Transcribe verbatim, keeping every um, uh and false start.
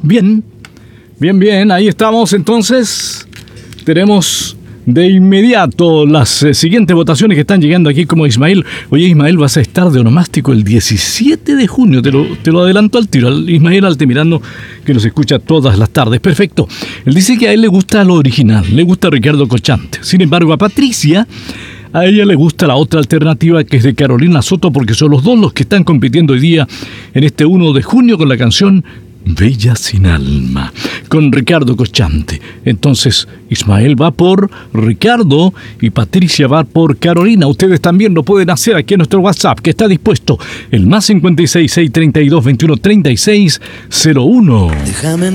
Bien, bien, bien, ahí estamos entonces. Tenemos de inmediato las eh, siguientes votaciones que están llegando aquí como Ismael. Oye, Ismael, vas a estar de onomástico el diecisiete de junio, te lo, te lo adelanto al tiro. Al Ismael Altamirano, que nos escucha todas las tardes. Perfecto. Él dice que a él le gusta lo original, le gusta Ricardo Cochante. Sin embargo, a Patricia, a ella le gusta la otra alternativa, que es de Carolina Soto, porque son los dos los que están compitiendo hoy día en este uno de junio con la canción Bella sin alma, con Ricardo Cochante. Entonces, Ismael va por Ricardo y Patricia va por Carolina. Ustedes también lo pueden hacer aquí en nuestro WhatsApp, que está dispuesto, el más cincuenta y seis, seiscientos treinta y dos, veintiuno, treinta y seis, cero uno. Déjame